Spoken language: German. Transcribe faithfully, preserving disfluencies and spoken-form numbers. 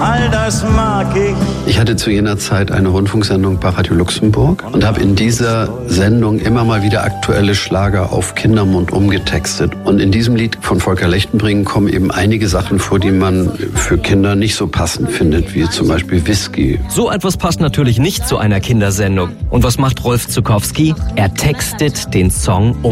all das mag ich. Ich hatte zu jener Zeit eine Rundfunksendung bei Radio Luxemburg und habe in dieser Sendung immer mal wieder aktuelle Schlager auf Kindermund umgetextet. Und in diesem Lied von Volker Lechtenbring kommen eben einige Sachen vor, die man für Kinder nicht so passend findet, wie zum Beispiel Whisky. So etwas passt natürlich nicht zu einer Kindersendung. Und was macht Rolf Zuckowski? Er textet den Song um.